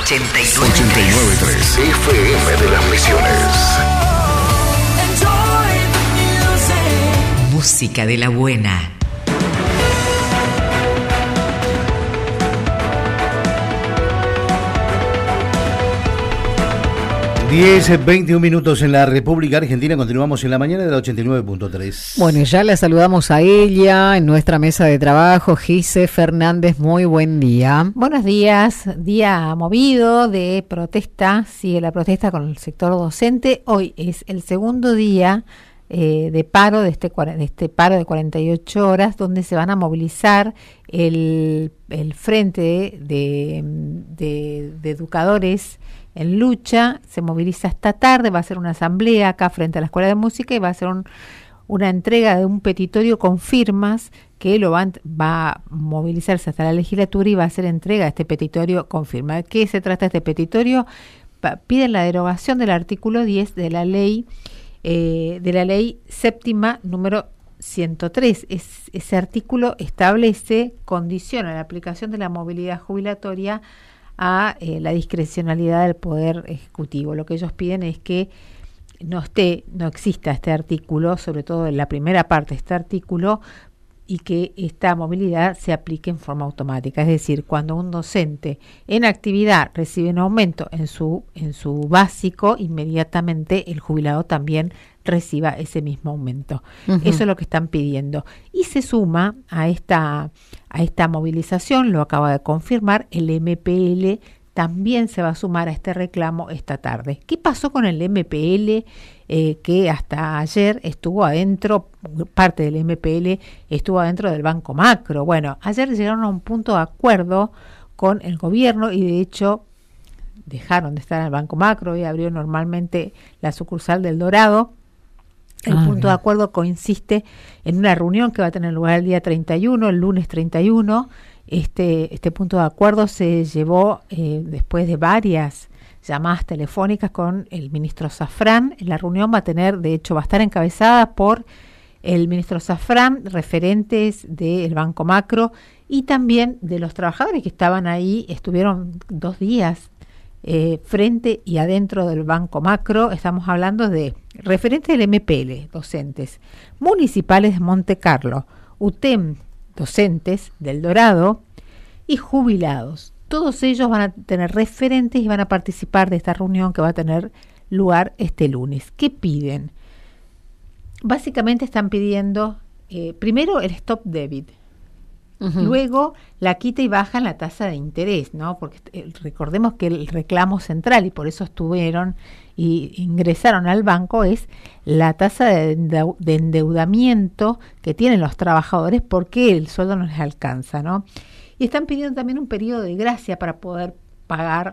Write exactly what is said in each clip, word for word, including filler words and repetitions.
ochenta y nueve punto tres F M de las Misiones. Música de la buena. diez, veintiún minutos en la República Argentina. Continuamos en la mañana de la ochenta y nueve punto tres. Bueno, ya la saludamos a ella en nuestra mesa de trabajo. Gise Fernández, muy buen día. Buenos días, día movido de protesta, sigue la protesta con el sector docente. Hoy es el segundo día eh, de paro, de este, de este paro de cuarenta y ocho horas, donde se van a movilizar el, el frente de, de, de educadores en lucha. Se moviliza esta tarde, va a ser una asamblea acá frente a la Escuela de Música y va a ser un, una entrega de un petitorio con firmas que lo va, va a movilizarse hasta la legislatura y va a hacer entrega de este petitorio con firmas. ¿De qué se trata este petitorio? Pa, piden la derogación del artículo diez de la ley eh, de la ley séptima número ciento tres. Es, ese artículo establece, condiciona la aplicación de la movilidad jubilatoria a eh, la discrecionalidad del Poder Ejecutivo. Lo que ellos piden es que no esté, no exista este artículo, sobre todo en la primera parte de este artículo, y que esta movilidad se aplique en forma automática. Es decir, cuando un docente en actividad recibe un aumento en su, en su básico, inmediatamente el jubilado también reciba ese mismo aumento. Uh-huh. Eso es lo que están pidiendo. Y se suma a esta, a esta movilización, lo acaba de confirmar, el M P L también se va a sumar a este reclamo esta tarde. ¿Qué pasó con el M P L? Eh, que hasta ayer estuvo adentro, parte del M P L estuvo adentro del Banco Macro. Bueno, ayer llegaron a un punto de acuerdo con el gobierno y de hecho dejaron de estar en el Banco Macro y abrió normalmente la sucursal del Dorado. El ah, punto bien. de acuerdo consiste en una reunión que va a tener lugar el día treinta y uno, el lunes treinta y uno. Este, este punto de acuerdo se llevó eh, después de varias llamadas telefónicas con el ministro Zafrán. La reunión va a tener, de hecho, va a estar encabezada por el ministro Zafrán, referentes del Banco Macro y también de los trabajadores que estaban ahí, estuvieron dos días eh, frente y adentro del Banco Macro. Estamos hablando de referentes del M P L, docentes, municipales de Monte Carlo, U T E M, docentes del Dorado y jubilados. Todos ellos van a tener referentes y van a participar de esta reunión que va a tener lugar este lunes. ¿Qué piden? Básicamente están pidiendo, eh, primero el stop debit, uh-huh. luego la quita y baja en la tasa de interés, ¿no? Porque eh, recordemos que el reclamo central, y por eso estuvieron y ingresaron al banco, es la tasa de, endeu- de endeudamiento que tienen los trabajadores porque el sueldo no les alcanza, ¿no? Y están pidiendo también un periodo de gracia para poder pagar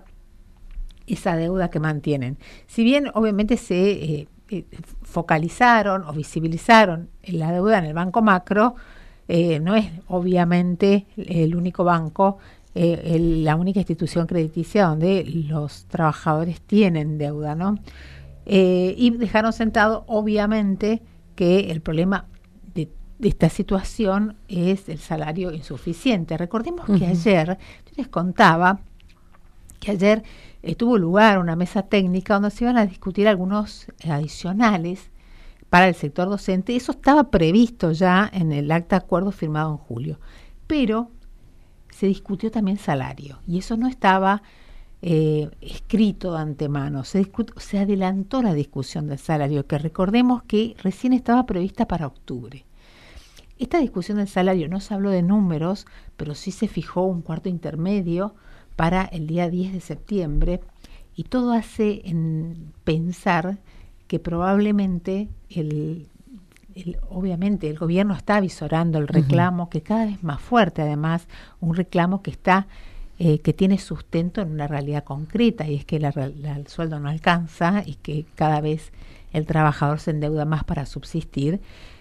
esa deuda que mantienen. Si bien obviamente se eh, eh, focalizaron o visibilizaron la deuda en el Banco Macro, eh, no es obviamente el único banco, eh, el, la única institución crediticia donde los trabajadores tienen deuda, ¿no? Eh, y dejaron sentado obviamente que el problema de de esta situación es el salario insuficiente. Recordemos uh-huh. que ayer, yo les contaba que ayer eh, tuvo lugar una mesa técnica donde se iban a discutir algunos adicionales para el sector docente. Eso estaba previsto ya en el acta de acuerdo firmado en julio, pero se discutió también salario y eso no estaba eh, escrito de antemano. Se, discut- se adelantó la discusión del salario, que recordemos que recién estaba prevista para octubre. Esta discusión del salario no se habló de números, pero sí se fijó un cuarto intermedio para el día diez de septiembre y todo hace en pensar que probablemente, el, el, obviamente, el gobierno está avisorando el reclamo, uh-huh. que cada vez más fuerte, además, un reclamo que está eh, que tiene sustento en una realidad concreta y es que la, la, el sueldo no alcanza y que cada vez el trabajador se endeuda más para subsistir.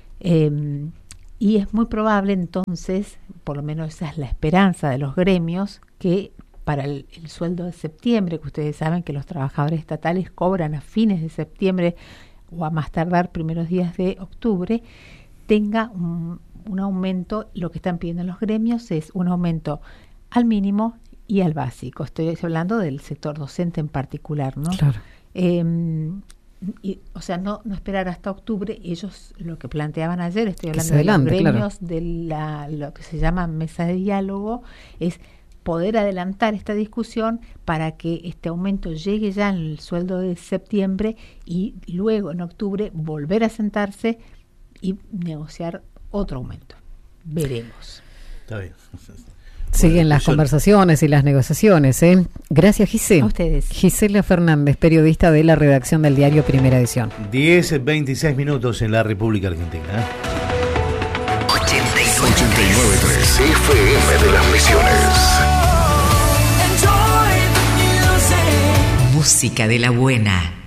Eh, Y es muy probable entonces, por lo menos esa es la esperanza de los gremios, que para el, el sueldo de septiembre, que ustedes saben que los trabajadores estatales cobran a fines de septiembre o a más tardar primeros días de octubre, tenga un, un aumento. Lo que están pidiendo los gremios es un aumento al mínimo y al básico. Estoy hablando del sector docente en particular, ¿no? Claro. Eh, y, o sea, no, no esperar hasta octubre. Ellos lo que planteaban ayer, estoy hablando de los gremios, claro, de la, lo que se llama mesa de diálogo, es poder adelantar esta discusión para que este aumento llegue ya en el sueldo de septiembre y luego en octubre volver a sentarse y negociar otro aumento. Veremos. Está bien. Siguen las conversaciones y las negociaciones, ¿eh? Gracias, Gisela. A ustedes. Gisela Fernández, periodista de la redacción del diario Primera Edición. diez, veintiséis minutos en la República Argentina. ochenta y nueve punto tres F M de las Misiones. Música de la buena.